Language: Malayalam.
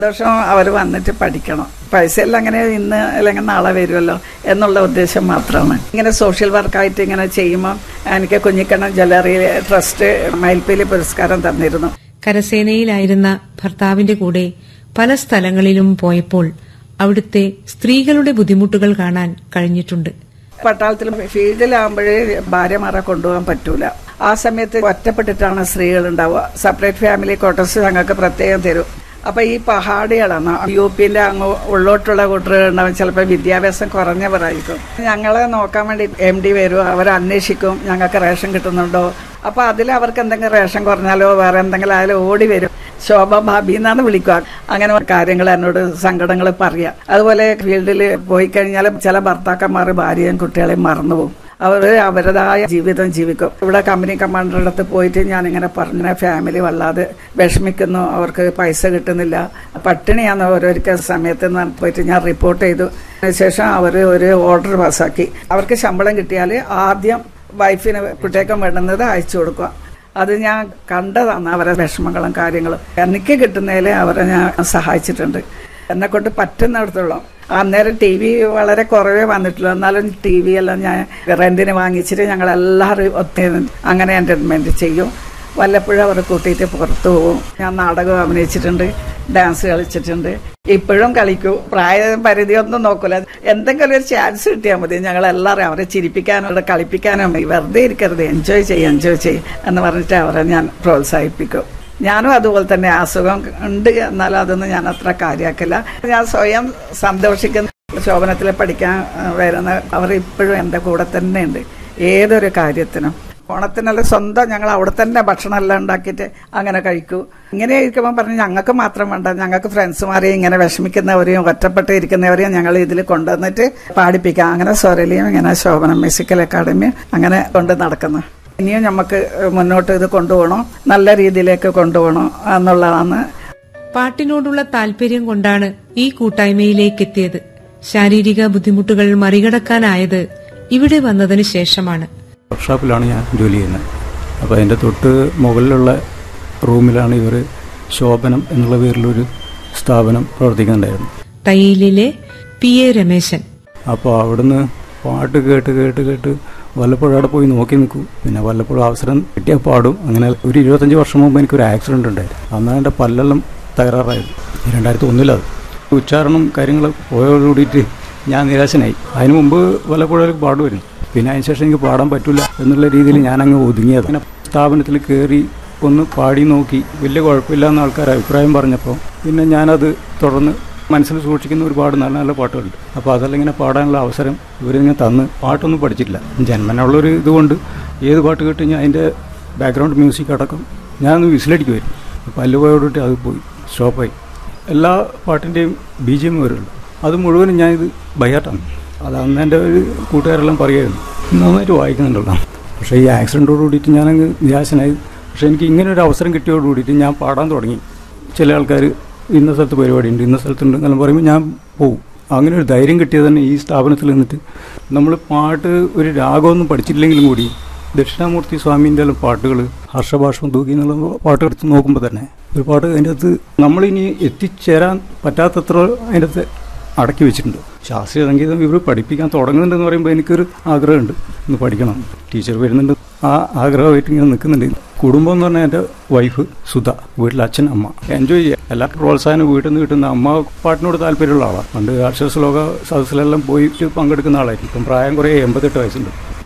വർഷം അവർ വന്നിട്ട് പഠിക്കണം. പൈസയെല്ലാം അങ്ങനെ ഇന്ന് അല്ലെങ്കിൽ നാളെ വരുമല്ലോ എന്നുള്ള ഉദ്ദേശം മാത്രമാണ്. ഇങ്ങനെ സോഷ്യൽ വർക്കായിട്ട് ഇങ്ങനെ ചെയ്യുമ്പോൾ എനിക്ക് കുഞ്ഞിക്കണ്ണൻ ജ്വല്ലറി ട്രസ്റ്റ് മയിൽപ്പീലി പുരസ്കാരം തന്നിരുന്നു. കരസേനയിലായിരുന്ന ഭർത്താവിന്റെ കൂടെ പല സ്ഥലങ്ങളിലും പോയപ്പോൾ അവിടുത്തെ സ്ത്രീകളുടെ ബുദ്ധിമുട്ടുകൾ കാണാൻ കഴിഞ്ഞിട്ടുണ്ട്. പട്ടാളത്തിൽ ഫീൽഡിലാകുമ്പോഴേ ഭാര്യമാരെ കൊണ്ടുപോകാൻ പറ്റൂല. ആ സമയത്ത് ഒറ്റപ്പെട്ടിട്ടാണ് സ്ത്രീകൾ ഉണ്ടാവുക. സെപ്പറേറ്റ് ഫാമിലി ക്വാർട്ടേഴ്സ് ഞങ്ങൾക്ക് പ്രത്യേകം തരും. അപ്പൊ ഈ പഹാടികളാണ് UP-ന്റെ അങ്ങ് ഉള്ളോട്ടുള്ള കൂട്ടറുണ്ടാവും. ചിലപ്പോൾ വിദ്യാഭ്യാസം കുറഞ്ഞവരായിരിക്കും. ഞങ്ങളെ നോക്കാൻ വേണ്ടി MD വരും. അവർ അന്വേഷിക്കും ഞങ്ങൾക്ക് റേഷൻ കിട്ടുന്നുണ്ടോ. അപ്പൊ അതിൽ അവർക്ക് എന്തെങ്കിലും റേഷൻ കുറഞ്ഞാലോ വേറെ എന്തെങ്കിലും ആയാലും ഓടി വരും. ശോഭ ഭാബി എന്നാണ് വിളിക്കുക. അങ്ങനെ കാര്യങ്ങൾ എന്നോട് സങ്കടങ്ങൾ പറയാം. അതുപോലെ ഫീൽഡിൽ പോയി കഴിഞ്ഞാൽ ചില ഭർത്താക്കന്മാർ ഭാര്യയും കുട്ടികളെയും മറന്നുപോകും. അവർ അവരുടേതായ ജീവിതം ജീവിക്കും. ഇവിടെ കമ്പനി കമാൻഡറുടെ അടുത്ത് പോയിട്ട് ഞാനിങ്ങനെ പറഞ്ഞ ഫാമിലി വല്ലാതെ വിഷമിക്കുന്നു, അവർക്ക് പൈസ കിട്ടുന്നില്ല, പട്ടിണിയാന്ന് ഓരോരിക്കൽ സമയത്ത് പോയിട്ട് ഞാൻ റിപ്പോർട്ട് ചെയ്തു. അതിനുശേഷം അവർ ഒരു ഓർഡർ പാസ്സാക്കി. അവർക്ക് ശമ്പളം കിട്ടിയാൽ ആദ്യം വൈഫിന് കുട്ടിയേക്കും വേണ്ടുന്നത് അയച്ചു കൊടുക്കുക. അത് ഞാൻ കണ്ടതാണ് അവരുടെ വിഷമങ്ങളും കാര്യങ്ങളും. എനിക്ക് കിട്ടുന്നതിൽ അവരെ ഞാൻ സഹായിച്ചിട്ടുണ്ട്. എന്നെ കൊണ്ട് പറ്റുന്നിടത്തോളം. അന്നേരം TV വളരെ കുറവേ വന്നിട്ടുള്ളൂ. എന്നാലും TV എല്ലാം ഞാൻ റെന്റിന് വാങ്ങിച്ചിട്ട് ഞങ്ങളെല്ലാവരും അങ്ങനെ എന്റർടൈൻമെന്റ് ചെയ്യും. വല്ലപ്പോഴും അവരെ കൂട്ടിയിട്ട് പുറത്തു പോകും. ഞാൻ നാടകം അഭിനയിച്ചിട്ടുണ്ട്, ഡാൻസ് കളിച്ചിട്ടുണ്ട്, ഇപ്പോഴും കളിക്കൂ. പ്രായപരിധിയൊന്നും നോക്കൂല. എന്തെങ്കിലും ഒരു ചാൻസ് കിട്ടിയാൽ മതി. ഞങ്ങളെല്ലാവരും അവരെ ചിരിപ്പിക്കാനും കളിപ്പിക്കാനും വെറുതെ ഇരിക്കരുത്, എൻജോയ് ചെയ്യും എന്ന് പറഞ്ഞിട്ട് അവരെ ഞാൻ പ്രോത്സാഹിപ്പിക്കും. ഞാനും അതുപോലെ തന്നെ അസുഖം ഉണ്ട്, എന്നാലും അതൊന്നും ഞാൻ അത്ര കാര്യമാക്കില്ല. ഞാൻ സ്വയം സന്തോഷിക്കുന്ന ശോഭനത്തിൽ പഠിക്കാൻ വരുന്ന അവർ ഇപ്പോഴും എൻ്റെ കൂടെ തന്നെ ഉണ്ട് ഏതൊരു കാര്യത്തിനും. ഓണത്തിനെല്ലാം സ്വന്തം ഞങ്ങൾ അവിടെ തന്നെ ഭക്ഷണം എല്ലാം ഉണ്ടാക്കിയിട്ട് അങ്ങനെ കഴിക്കൂ. ഇങ്ങനെ ഇരിക്കുമ്പോൾ പറഞ്ഞ് ഞങ്ങൾക്ക് മാത്രം വേണ്ട, ഞങ്ങൾക്ക് ഫ്രണ്ട്സുമാരെയും ഇങ്ങനെ വിഷമിക്കുന്നവരെയും ഒറ്റപ്പെട്ട് ഇരിക്കുന്നവരെയും ഞങ്ങൾ ഇതിൽ കൊണ്ടുവന്നിട്ട് പാടിപ്പിക്കാം. അങ്ങനെ സ്വരലിയും ഇങ്ങനെ ശോഭന മ്യൂസിക്കൽ അക്കാദമി അങ്ങനെ കൊണ്ട് നടക്കുന്നു. ഇനിയും നമുക്ക് മുന്നോട്ട് ഇത് കൊണ്ടുപോകണം, നല്ല രീതിയിലേക്ക് കൊണ്ടുപോകണം എന്നുള്ളതാണ്. പാട്ടിനോടുള്ള താല്പര്യം കൊണ്ടാണ് ഈ കൂട്ടായ്മയിലേക്ക് എത്തിയത്. ശാരീരിക ബുദ്ധിമുട്ടുകൾ മറികടക്കാനായത് ഇവിടെ വന്നതിന് ശേഷമാണ്. വർക്ക്ഷോപ്പിലാണ് ഞാൻ ജോലി ചെയ്യുന്നത്. അപ്പോൾ അതിൻ്റെ തൊട്ട് മുകളിലുള്ള റൂമിലാണ് ഇവർ ശോഭനം എന്നുള്ള പേരിലൊരു സ്ഥാപനം പ്രവർത്തിക്കുന്നുണ്ടായിരുന്നു. തയ്യിലിലെ PA രമേശൻ. അപ്പോൾ അവിടുന്ന് പാട്ട് കേട്ട് വല്ലപ്പോഴും അവിടെ പോയി നോക്കി നിൽക്കും. പിന്നെ വല്ലപ്പോഴും അവസരം കിട്ടിയാൽ പാടും. അങ്ങനെ ഒരു 25 വർഷം മുമ്പ് എനിക്കൊരു ആക്സിഡൻറ്റ് ഉണ്ടായിരുന്നു. അന്ന് എൻ്റെ പല്ലെല്ലാം തകരാറായിരുന്നു. 2001 അത് ഉച്ചാരണം കാര്യങ്ങൾ പോയോടുകൂടിയിട്ട് ഞാൻ നിരാശനായി. അതിന് മുമ്പ് വല്ലപ്പോഴും പാടുമായിരുന്നു. പിന്നെ അതിനുശേഷം എനിക്ക് പാടാൻ പറ്റില്ല എന്നുള്ള രീതിയിൽ ഞാനങ്ങ് ഒതുങ്ങിയത്. അങ്ങനെ സ്ഥാപനത്തിൽ കയറി ഒന്ന് പാടി നോക്കി, വലിയ കുഴപ്പമില്ല എന്ന ആൾക്കാർ അഭിപ്രായം പറഞ്ഞപ്പോൾ പിന്നെ ഞാനത് തുടർന്ന് മനസ്സിൽ സൂക്ഷിക്കുന്ന ഒരുപാട് നല്ല നല്ല പാട്ടുകളുണ്ട്. അപ്പോൾ അതെല്ലാം ഇങ്ങനെ പാടാനുള്ള അവസരം ഇവരിങ്ങനെ തന്ന്. പാട്ടൊന്നും പഠിച്ചിട്ടില്ല, ജന്മനുള്ളൊരു ഇതുകൊണ്ട് ഏത് പാട്ട് കേട്ട് ഞാൻ അതിൻ്റെ ബാക്ക്ഗ്രൗണ്ട് മ്യൂസിക് അടക്കം ഞാനൊന്ന് വിസിലടിക്കുമായിരുന്നു. പല്ല് പോയോടിട്ട് അത് പോയി സ്റ്റോപ്പായി. എല്ലാ പാട്ടിൻ്റെയും BGM വരുള്ളൂ. അത് മുഴുവനും ഞാനിത് ബൈഹാർട്ടാണ്. അത് അന്ന് എൻ്റെ ഒരു കൂട്ടുകാരെല്ലാം പറയുമായിരുന്നു നന്നായിട്ട് വായിക്കുന്നുണ്ടല്ലോ. പക്ഷേ ഈ ആക്സിഡൻറ്റോട് കൂടിയിട്ട് ഞാനങ്ങ് നിരാശനായി. പക്ഷേ എനിക്ക് ഇങ്ങനെ ഒരു അവസരം കിട്ടിയോട് കൂടിയിട്ട് ഞാൻ പാടാൻ തുടങ്ങി. ചില ആൾക്കാർ ഇന്ന സ്ഥലത്ത് പരിപാടിയുണ്ട്, ഇന്ന സ്ഥലത്തുണ്ട് എന്നെല്ലാം പറയുമ്പോൾ ഞാൻ പോകും. അങ്ങനെ ഒരു ധൈര്യം കിട്ടിയത് തന്നെ ഈ സ്ഥാപനത്തിൽ നിന്നിട്ട്. നമ്മൾ പാട്ട് ഒരു രാഗമൊന്നും പഠിച്ചില്ലെങ്കിലും കൂടി ദക്ഷിണാമൂർത്തി സ്വാമീൻ്റെ എല്ലാം പാട്ടുകൾ, ഹർഷഭാഷണം തൂക്കി എന്നുള്ള പാട്ട് എടുത്ത് നോക്കുമ്പോൾ തന്നെ ഒരു പാട്ട് അതിൻ്റെ അകത്ത് നമ്മളിനി എത്തിച്ചേരാൻ പറ്റാത്തത്ര അതിൻ്റെ അകത്ത് അടക്കി വെച്ചിട്ടുണ്ട്. ശാസ്ത്രീയ സംഗീതം ഇവർ പഠിപ്പിക്കാൻ തുടങ്ങുന്നുണ്ടെന്ന് പറയുമ്പോൾ എനിക്കൊരു ആഗ്രഹമുണ്ട്, ഒന്ന് പഠിക്കണം. ടീച്ചർ വരുന്നുണ്ട്, ആ ആഗ്രഹമായിട്ട് ഇങ്ങനെ നിൽക്കുന്നുണ്ട്. കുടുംബം എന്ന് പറഞ്ഞാൽ എൻ്റെ വൈഫ് സുധ, വീട്ടിൽ അച്ഛൻ, അമ്മ. എൻജോയ് ചെയ്യുക. എല്ലാ പ്രോത്സാഹനം വീട്ടിൽ നിന്ന് കിട്ടുന്ന. അമ്മ പാട്ടിനോട് താല്പര്യമുള്ള ആളാണ്. പണ്ട് അക്ഷരശ്ലോക സദസ്സിലെല്ലാം പോയിട്ട് പങ്കെടുക്കുന്ന ആളായിരിക്കും. ഇപ്പം പ്രായം കുറേ 88 വയസ്സുണ്ട്.